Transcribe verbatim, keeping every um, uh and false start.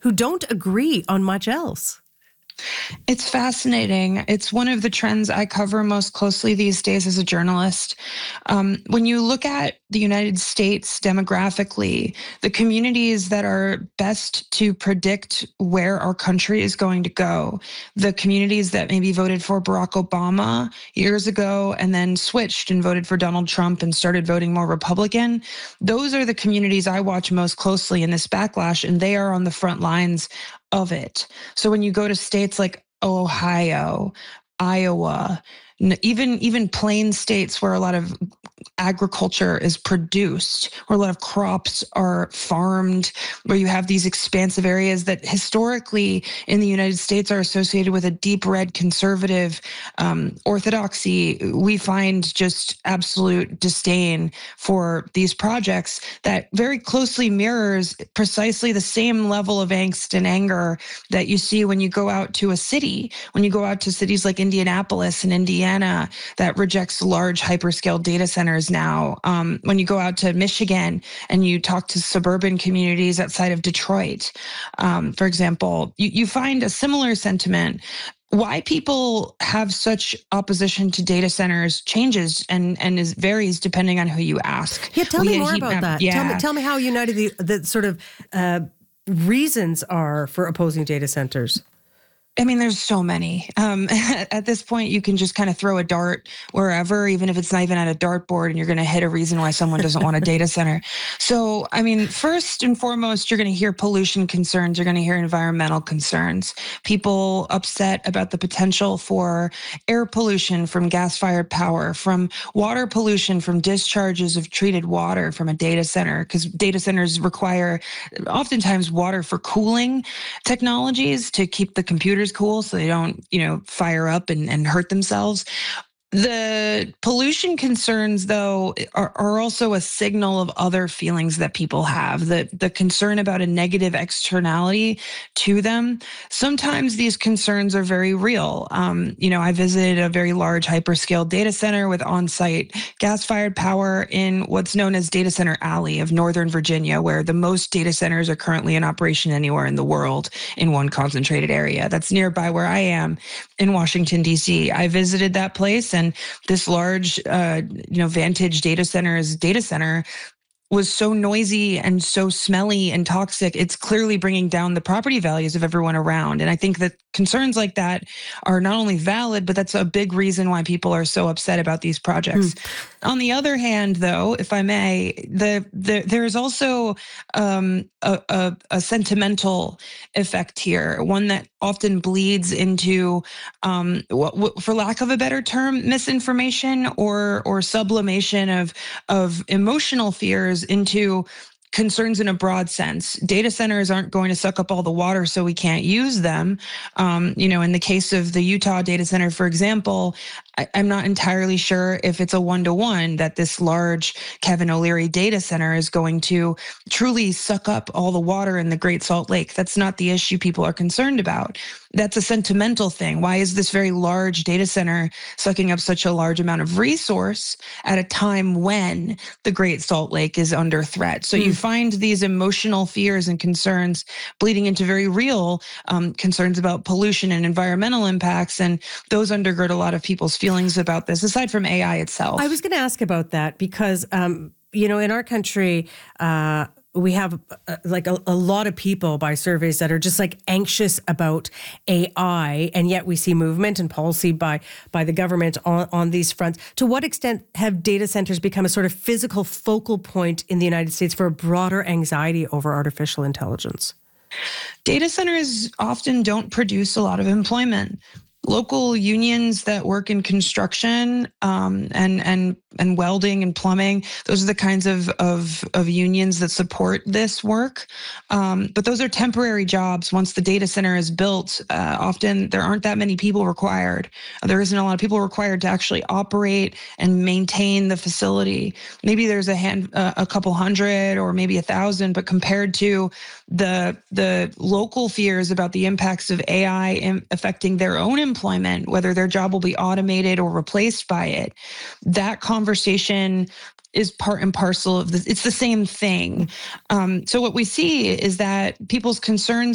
who don't agree on much else. It's fascinating. It's one of the trends I cover most closely these days as a journalist. Um, when you look at the United States demographically, the communities that are best to predict where our country is going to go, the communities that maybe voted for Barack Obama years ago and then switched and voted for Donald Trump and started voting more Republican, those are the communities I watch most closely in this backlash, and they are on the front lines of it. So when you go to states like Ohio, Iowa, even even plain states where a lot of agriculture is produced, where a lot of crops are farmed, where you have these expansive areas that historically in the United States are associated with a deep red conservative um, orthodoxy, we find just absolute disdain for these projects that very closely mirrors precisely the same level of angst and anger that you see when you go out to a city, when you go out to cities like Indianapolis and Indiana that rejects large hyperscale data centers now. Um, when you go out to Michigan and you talk to suburban communities outside of Detroit, um, for example, you, you find a similar sentiment. Why people have such opposition to data centers changes and, and is varies depending on who you ask. Yeah, tell we me more heat about map, that. Yeah. Tell me, tell me how united the, the sort of uh, reasons are for opposing data centers. I mean, there's so many. Um, at this point, you can just kind of throw a dart wherever, even if it's not even at a dartboard, and you're going to hit a reason why someone doesn't want a data center. So, I mean, first and foremost, you're going to hear pollution concerns. You're going to hear environmental concerns. People upset about the potential for air pollution from gas-fired power, from water pollution from discharges of treated water from a data center, because data centers require oftentimes water for cooling technologies to keep the computers cool so they don't, you know, fire up and, and hurt themselves. The pollution concerns, though, are, are also a signal of other feelings that people have, the, the concern about a negative externality to them. Sometimes these concerns are very real. Um, you know, I visited a very large hyperscale data center with on-site gas-fired power in what's known as Data Center Alley of Northern Virginia, where the most data centers are currently in operation anywhere in the world in one concentrated area. That's nearby where I am in Washington, D C. I visited that place, and this large, uh, you know, Vantage Data Center's data center was so noisy and so smelly and toxic. It's clearly bringing down the property values of everyone around. And I think that concerns like that are not only valid, but that's a big reason why people are so upset about these projects. Mm. On the other hand, though, if I may, the, the there is also um, a, a, a sentimental effect here, one that often bleeds into, um, what, what, for lack of a better term, misinformation or or sublimation of of emotional fears into concerns in a broad sense. Data centers aren't going to suck up all the water, so we can't use them. Um, you know, in the case of the Utah data center, for example, I, I'm not entirely sure if it's a one-to-one that this large Kevin O'Leary data center is going to truly suck up all the water in the Great Salt Lake. That's not the issue people are concerned about. That's a sentimental thing. Why is this very large data center sucking up such a large amount of resource at a time when the Great Salt Lake is under threat? So mm. you find these emotional fears and concerns bleeding into very real um, concerns about pollution and environmental impacts, and those undergird a lot of people's feelings about this, aside from A I itself. I was going to ask about that because, um, you know, in our country, uh, we have uh, like a, a lot of people by surveys that are just like anxious about A I, and yet we see movement and policy by by the government on, on these fronts. To what extent have data centers become a sort of physical focal point in the United States for a broader anxiety over artificial intelligence? Data centers often don't produce a lot of employment. Local unions that work in construction um, and and and welding and plumbing, those are the kinds of of, of unions that support this work. Um, but those are temporary jobs. Once the data center is built, uh, often there aren't that many people required. There isn't a lot of people required to actually operate and maintain the facility. Maybe there's a hand, uh, a couple hundred or maybe a thousand, but compared to the the local fears about the impacts of A I in affecting their own employment, whether their job will be automated or replaced by it, that conversation is part and parcel of this. It's the same thing. Um, so what we see is that people's concerns